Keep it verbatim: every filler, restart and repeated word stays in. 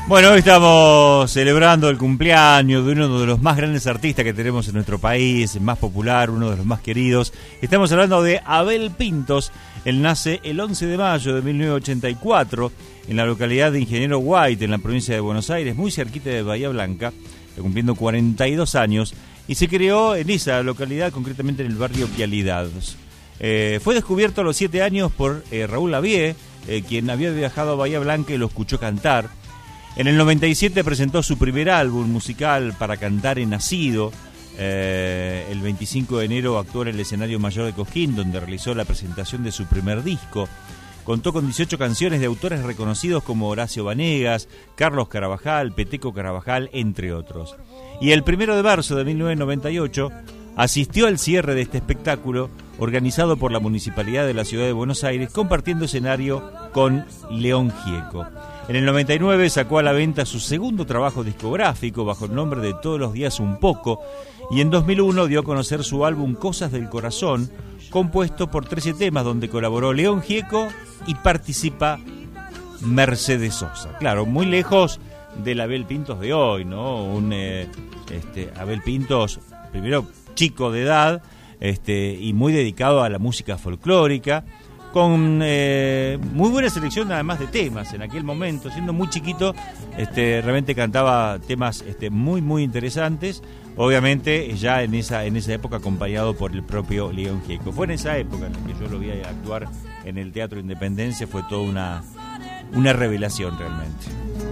Bueno, hoy estamos celebrando el cumpleaños de uno de los más grandes artistas que tenemos en nuestro país, el más popular, uno de los más queridos. Estamos hablando de Abel Pintos. Él nace el once de mayo de mil novecientos ochenta y cuatro en la localidad de Ingeniero White, en la provincia de Buenos Aires, muy cerquita de Bahía Blanca, cumpliendo cuarenta y dos años, y se creó en esa localidad, concretamente en el barrio Pialidad. Eh, fue descubierto a los siete años por eh, Raúl Lavie, eh, quien había viajado a Bahía Blanca y lo escuchó cantar. En el noventa y siete presentó su primer álbum musical para cantar en Nacido. Eh, el veinticinco de enero actuó en el escenario mayor de Cosquín, donde realizó la presentación de su primer disco. Contó con dieciocho canciones de autores reconocidos como Horacio Vanegas, Carlos Carabajal, Peteco Carabajal, entre otros. Y el primero de marzo de mil novecientos noventa y ocho asistió al cierre de este espectáculo organizado por la Municipalidad de la Ciudad de Buenos Aires, compartiendo escenario con León Gieco. En el noventa y nueve sacó a la venta su segundo trabajo discográfico bajo el nombre de Todos los días un poco, y en dos mil uno dio a conocer su álbum Cosas del Corazón, compuesto por trece temas donde colaboró León Gieco y participa Mercedes Sosa. Claro, muy lejos del Abel Pintos de hoy, ¿no? Un eh, este, Abel Pintos, primero chico de edad, este, y muy dedicado a la música folclórica, con eh, muy buena selección además de temas. En aquel momento, siendo muy chiquito, este, realmente cantaba temas este, muy muy interesantes, obviamente ya en esa en esa época acompañado por el propio León Gieco. Fue en esa época en la que yo lo vi actuar en el Teatro Independencia, fue toda una, una revelación realmente.